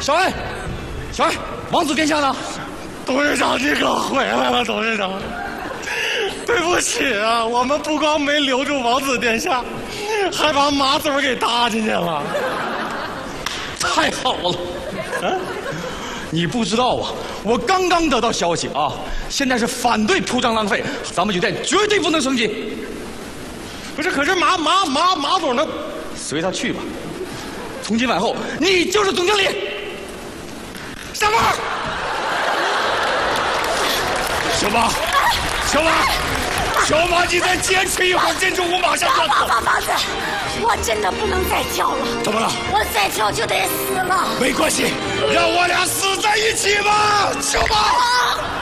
小艾，小艾，王子殿下呢？ 董事长，你可回来了，董事长。对不起啊，我们不光没留住王子殿下，还把马嘴给搭进去了。 太好了，你不知道啊，我刚刚得到消息啊，现在是反对铺张浪费，咱们酒店绝对不能升级。 不是，可是马总呢？ 随他去吧。从今往后，你就是总经理。上班。 小马，小马，小马，你再坚持一会儿，珍珠我马上就走。 房子，我真的不能再跳了。 怎么了？ 我再跳就得死了。 没关系，让我俩死在一起吧，小马。